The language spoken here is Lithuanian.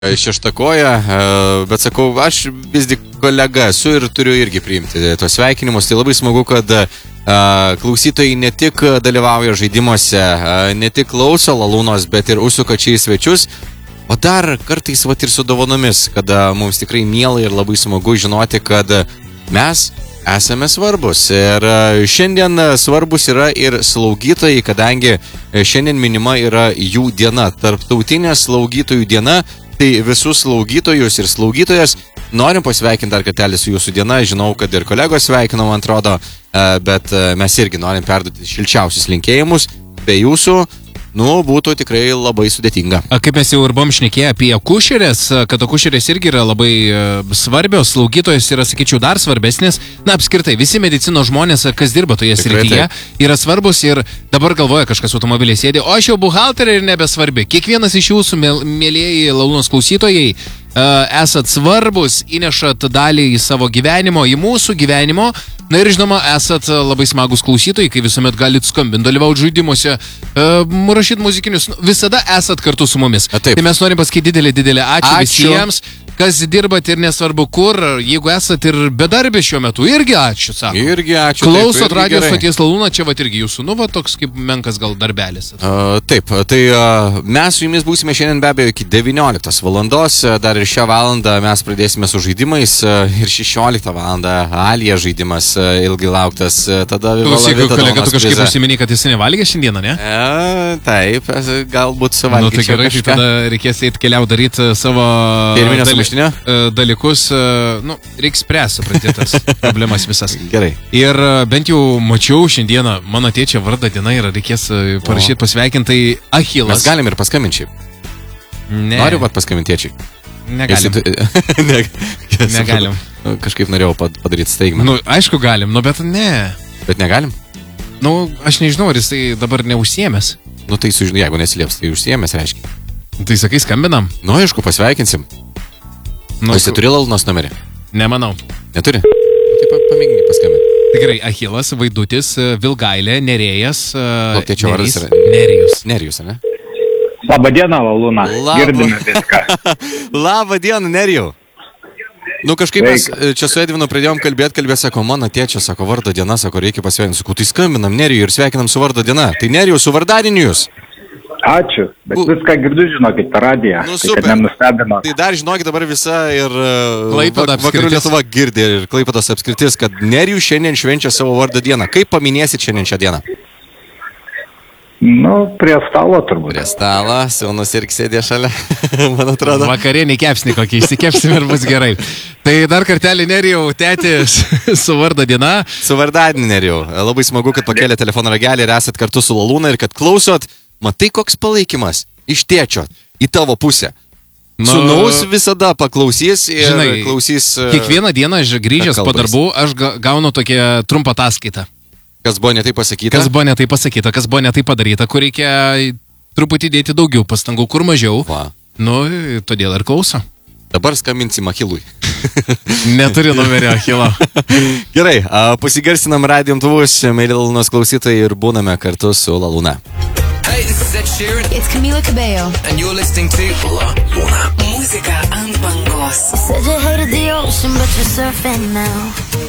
šeštakoja, bet sakau, aš vis tik kolega esu ir turiu irgi priimti tos sveikinimus. Tai labai smagu, kad klausytojai ne tik dalyvauja žaidimuose, ne tik klauso Lalūnos, bet ir užsuka čia į svečius, o dar kartais vat ir su dovanomis, kada mums tikrai miela ir labai smagu žinoti, kad mes esame svarbus. Ir šiandien svarbus yra ir slaugytojai, kadangi šiandien minima yra jų diena, tarptautinė slaugytojų diena. Tai visus slaugytojus ir slaugytojas norim pasveikinti dar kartelį su jūsų diena. Žinau, kad ir kolegos sveikino, man atrodo, bet mes irgi norim perduoti šilčiausius linkėjimus. Be jūsų, būtų tikrai labai sudėtinga. Kaip mes jau ir buvom šnekėję apie akušerės, kad akušerės irgi yra labai svarbios, slaugytojas yra, sakyčiau, dar svarbesnis. Na, apskritai, visi medicinos žmonės, kas dirba toje srityje, yra svarbus ir dabar galvoja kažkas automobilį sėdė, o aš jau buhalterė ir nebesvarbi. Kiekvienas iš jūsų, mėlieji Lalūnos klausytojai, esat svarbus, įnešat dalį į savo gyvenimo, į mūsų gyvenimo. Na ir žinoma, esat labai smagus klausytojai, kai visuomet galit skambinti, dalyvauti žaidimuose, rašyti muzikinius, visada esat kartu su mumis. Tai mes norim pasakyti didelį ačiū visiems, kas dirbat ir nesvarbu kur, jeigu esat ir bedarbė šiuo metu, irgi ačiū, sako. Irgi ačiū. Klausot radijos stoties Lalūną, čia vat irgi jūsų, toks kaip menkas gal darbelis. Taip, tai mes su jumis būsime šiandien be abejo iki 19 valandos, dar ir šią valandą mes pradėsime su žaidimais ir 16 valandą Alija žaidimas ilgai lauktas. Tada Klausyk, kolega, tu kažkaip užsiminei, kad jis nevalgė šiandieną, ne? Taip, galbūt suvalgė. Tai gerai, tai tada reikės eiti keliauti daryti savo dalykus, reiks spręsti, suprantytas problemas visas. Gerai. Ir bent jau mačiau šiandieną, mano tėčio vardo diena yra, reikės parašyti pasveikintai Achilas. Mes galim ir paskambinčiai. Noriu paskambinti tėčiai. Negalim. Negalim. Kažkaip norėjau padaryti staigmeną. Aišku galim, bet ne. Bet negalim? Aš nežinau, ar jisai dabar neužsiėmęs. Tai sužinai, jeigu nesilieps, tai užsiėmęs, reiškia. Tai sakai, skambinam? Aišku, pasveikinsim. Jisai turi Lalūnos numerį? Nemanau. Neturi? Tai pamėginti paskambinti. Tai gerai, Achilas, Vaidutis, Vilgailė, Nerėjas, Tėčio vardas yra Nerijus, ne? Labadiena, Lalūna. Girdime viską. Labadiena, Nerijau. Kažkaip mes čia su Edvinu pradėjom kalbėti, sako, mano tėčio, sako, vardo diena, sako, reikia pasveikinti. Sakau, tai skambinam Nerijui ir sveikinam su vardo diena. Tai Nerijau, su vardadieniu jūs. Ačiū, bet viską girdu, žinokit, per radiją. Super. Tai dar žinokit, dabar visa ir Vakarų Lietuva girdi ir Klaipėdos apskritis, kad Nerijus šiandien švenčia savo vardo dieną. Kaip paminėsit šiandien šią dieną? Prie stalo turbūt. Prie stalo, sūnus irgi sėdė šalia, man atrodo. Vakarienį kepsnį kokį, įsikepsim ir bus gerai. Tai dar kartelį Nerijau, tėtis, su vardo diena. Su vardadienį, Nerijau. Labai smagu, kad pakėlė telefono ragelį ir esat kartu su Lalūna ir kad klausot. Matai, koks palaikymas iš tėčio į tavo pusę. Sūnaus visada paklausys ir klausys. Kiekvieną dieną aš grįžęs po darbų, aš gaunu tokią trumpą ataskaitą. Kas buvo netai pasakyta? Kas buvo netai pasakyta, kas buvo netai padaryta, kur reikia truputį dėti daugiau pastangų, kur mažiau. Todėl ir klauso. Dabar skambinsim Achilui. Neturi numerio Achilo. Gerai, pasigarsinam radijo imtuvus, mėly Lalūnos klausytojai, ir būname kartu su Lalūna. Hey, this is Ed Sheeran. It's Camila Cabello. And you're listening to Lalūna. Música and bangos. You said you hated the ocean, but you're surfing now.